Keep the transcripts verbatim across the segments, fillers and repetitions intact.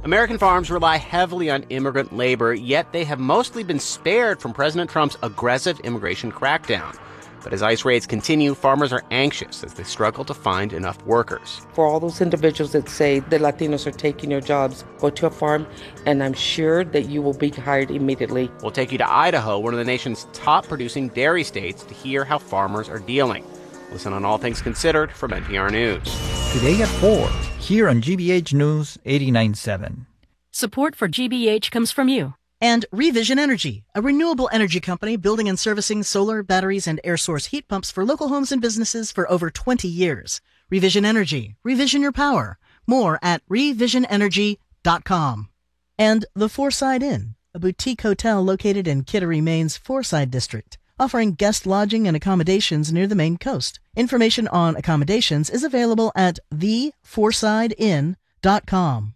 American farms rely heavily on immigrant labor, yet they have mostly been spared from President Trump's aggressive immigration crackdown. But as ICE raids continue, farmers are anxious as they struggle to find enough workers. For all those individuals that say the Latinos are taking your jobs, go to a farm, and I'm sure that you will be hired immediately. We'll take you to Idaho, one of the nation's top producing dairy states, to hear how farmers are dealing. Listen on All Things Considered from N P R News. Today at four, here on G B H News eighty-nine point seven. Support for G B H comes from you. And Revision Energy, a renewable energy company building and servicing solar, batteries, and air source heat pumps for local homes and businesses for over twenty years. Revision Energy. Revision your power. More at revision energy dot com. And the Fourside Inn, a boutique hotel located in Kittery, Maine's Fourside District, offering guest lodging and accommodations near the Maine coast. Information on accommodations is available at the fourside inn dot com.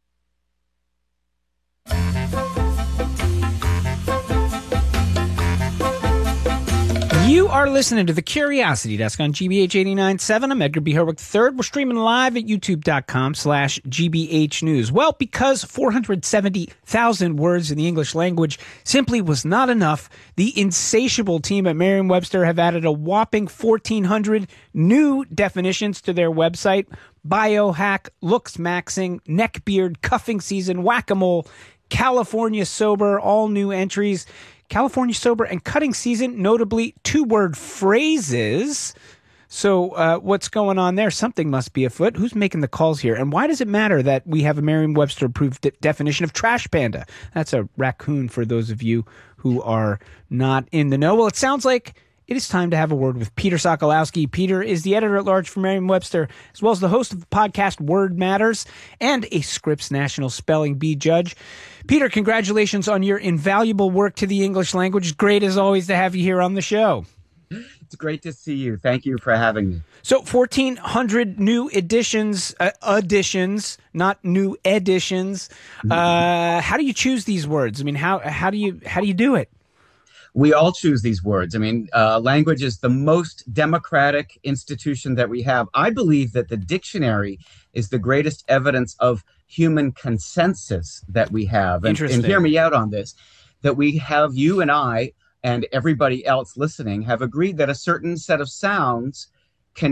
You are listening to The Curiosity Desk on G B H eighty-nine point seven. I'm Edgar B. Herwick the third. We're streaming live at youtube.com slash GBH News. Well, because four hundred seventy thousand words in the English language simply was not enough, the insatiable team at Merriam-Webster have added a whopping fourteen hundred new definitions to their website. Biohack, looks maxing, neckbeard, cuffing season, whack-a-mole, California sober, all new entries. California sober and cutting season, notably two-word phrases. So uh, what's going on there? Something must be afoot. Who's making the calls here? And why does it matter that we have a Merriam-Webster approved de- definition of trash panda? That's a raccoon for those of you who are not in the know. Well, it sounds like it is time to have a word with Peter Sokolowski. Peter is the editor-at-large for Merriam-Webster, as well as the host of the podcast Word Matters and a Scripps National Spelling Bee judge. Peter, congratulations on your invaluable work to the English language. Great, as always, to have you here on the show. It's great to see you. Thank you for having me. So fourteen hundred new editions, uh, additions, not new editions. Uh, how do you choose these words? I mean, how how do you how do you do it? We all choose these words. I mean, uh, language is the most democratic institution that we have. I believe that the dictionary is the greatest evidence of human consensus that we have. And, and hear me out on this, that we have, you and I and everybody else listening have agreed that a certain set of sounds